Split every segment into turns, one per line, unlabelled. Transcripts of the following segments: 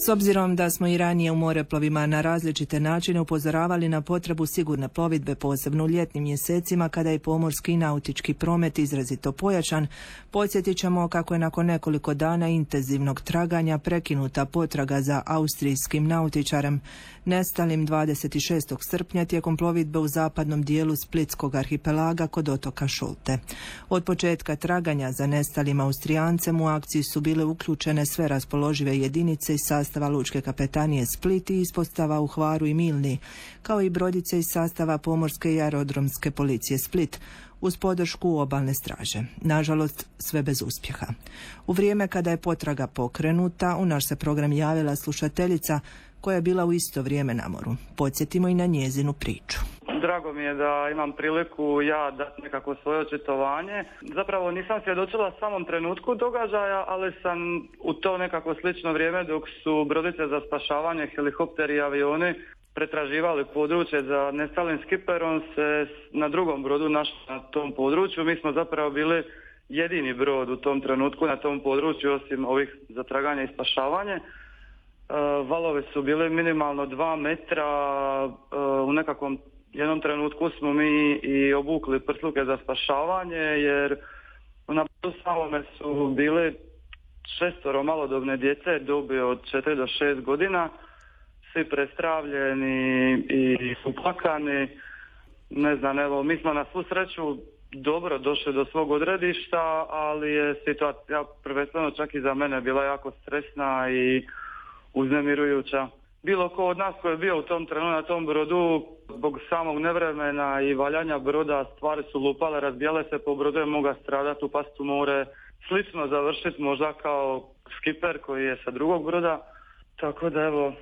S obzirom da smo i ranije u moreplovima na različite načine upozoravali na potrebu sigurne plovidbe, posebno u ljetnim mjesecima kada je pomorski i nautički promet izrazito pojačan, podsjetit ćemo kako je nakon nekoliko dana intenzivnog traganja prekinuta potraga za austrijskim nautičarem nestalim 26. srpnja tijekom plovidbe u zapadnom dijelu Splitskog arhipelaga kod otoka Šulte. Od početka traganja za nestalim Austrijancem u akciji su bile uključene sve raspoložive jedinice iz sastava Lučke kapetanije Split i ispostava u Hvaru i Milni, kao i brodice iz sastava pomorske i aerodromske policije Split, uz podršku obalne straže. Nažalost, sve bez uspjeha. U vrijeme kada je potraga pokrenuta, u naš se program javila slušateljica koja je bila u isto vrijeme na moru. Podsjetimo i na njezinu priču.
Drago mi je da imam priliku ja dati nekako svoje očitovanje. Zapravo nisam svjedočila samom trenutku događaja, ali sam u to nekako slično vrijeme dok su brodice za spašavanje, helikopteri i avioni pretraživali područje za nestalim skiperom se na drugom brodu našli na tom području. Mi smo zapravo bili jedini brod u tom trenutku na tom području osim ovih za traganje i spašavanje. Valovi su bili minimalno 2 metra, u nekakvom jednom trenutku smo mi i obukli prsluke za spašavanje jer na brodu samome su bili 6 malodobne djece dobi od 4 do 6 godina, svi prestravljeni i uplakani. Ne znam, evo, mi smo na svu sreću dobro došli do svog odredišta, ali je situacija prvenstveno čak i za mene bila jako stresna i uznemirujuća. Bilo ko od nas koji je bio u tom trenu na tom brodu, zbog samog nevremena i valjanja broda, stvari su lupale, razbijale se po brodu, je mogla stradati, upast u more, slično završiti možda kao skiper koji je sa drugog broda. Tako da evo,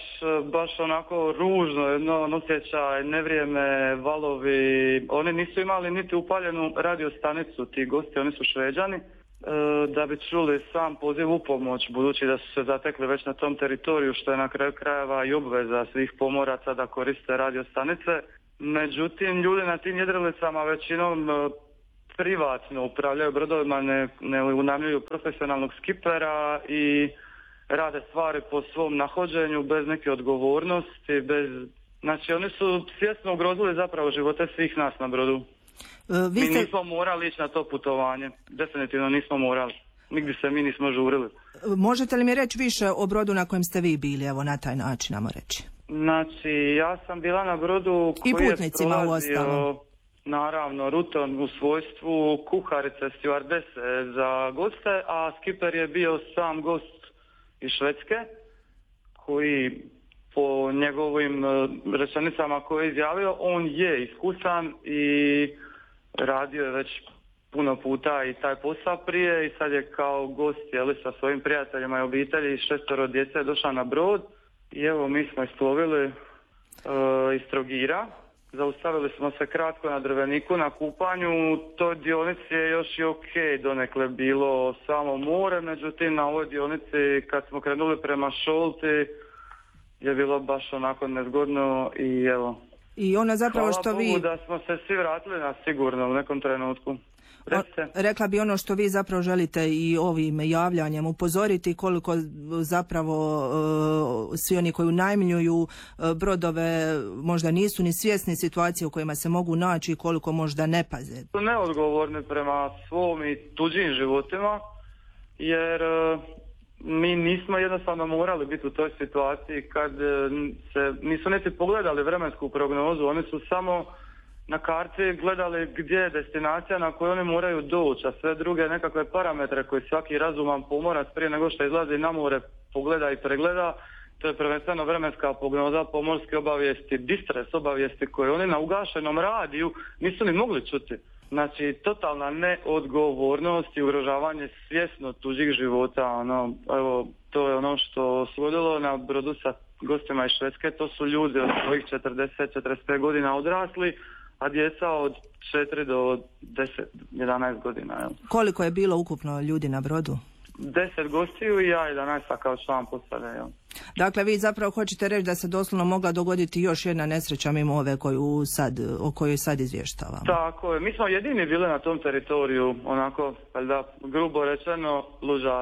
baš onako ružno jedno osjećaj, nevrijeme, valovi. Oni nisu imali niti upaljenu radiostanicu, ti gosti, oni su Šveđani, da bi čuli sam poziv u pomoć, budući da su se zatekli već na tom teritoriju, što je na kraju krajeva i obveza svih pomoraca da koriste radiostanice. Međutim, ljudi na tim jedrilicama većinom privatno upravljaju brodovima, ne unajmljuju profesionalnog skipera i rade stvari po svom nahođenju, bez neke odgovornosti, znači oni su svjesno ugrozili zapravo živote svih nas na brodu. Mi nismo morali ići na to putovanje, definitivno nismo morali, nigdje se mi nismo žurili.
Možete li mi reći više o brodu na kojem ste vi bili, evo na taj način namo reći?
Znači, ja sam bila na brodu koji je prolazio, naravno, rutom u svojstvu kuharice, stjuardese za goste, a skiper je bio sam gost iz Švedske, koji po njegovim rečenicama koje je izjavio, on je iskusan i radio je već puno puta i taj posao prije i sad je kao gost sa svojim prijateljima i obitelji 6 djece došao na brod i evo mi smo isplovili iz Trogira. Zaustavili smo se kratko na Drveniku na kupanju, toj dionici je još i ok, donekle bilo samo more, međutim na ovoj dionici kad smo krenuli prema Šolti je bilo baš onako nezgodno i evo.
I ona zapravo što vi...
Hvala Bogu da smo se svi vratili na sigurno u nekom trenutku.
Rekla bi ono što vi zapravo želite i ovim javljanjem upozoriti koliko zapravo svi oni koji unajmljuju brodove možda nisu ni svjesni situacije u kojima se mogu naći i koliko možda ne paze.
Neodgovorni prema svom i tuđim životima jer mi nismo jednostavno morali biti u toj situaciji kad se nisu niti pogledali vremensku prognozu, oni su samo na karti gledali gdje je destinacija na koju oni moraju doći, a sve druge nekakve parametre koje svaki razuman pomorac prije nego što izlazi na more pogleda i pregleda, to je prvenstveno vremenska prognoza, pomorske obavijesti, distres obavijesti koje oni na ugašenom radiju nisu ni mogli čuti. Znači, totalna neodgovornost i ugrožavanje svjesno tuđih života, evo, to je ono što se dogodilo na brodu sa gostima iz Švedske, to su ljudi od svojih 40-45 godina odrasli, a djeca od 4 do 10-11 godina. Jel?
Koliko je bilo ukupno ljudi na brodu?
10 gostiju i ja 11 kao član posade. Jel?
Dakle, vi zapravo hoćete reći da se doslovno mogla dogoditi još jedna nesreća mimo ove o kojoj sad izvještavam.
Tako je, mi smo jedini bili na tom teritoriju, onako, da, grubo rečeno, luđaci.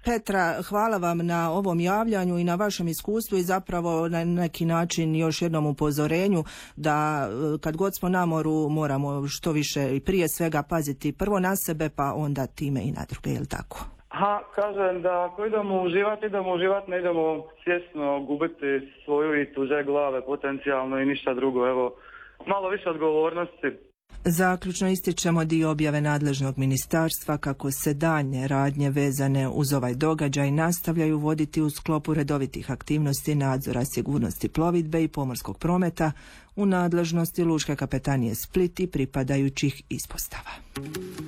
Petra, hvala vam na ovom javljanju i na vašem iskustvu i zapravo na neki način još jednom upozorenju da kad god smo na moru moramo što više i prije svega paziti prvo na sebe pa onda time i na druge, je li tako?
Kažem da ako idemo uživati, ne idemo svjesno gubiti svoju i tuđe glave potencijalno i ništa drugo. Evo, malo više odgovornosti.
Zaključno ističemo dio objave nadležnog ministarstva kako se daljnje radnje vezane uz ovaj događaj nastavljaju voditi u sklopu redovitih aktivnosti nadzora sigurnosti plovidbe i pomorskog prometa u nadležnosti Lučke kapetanije Split i pripadajućih ispostava.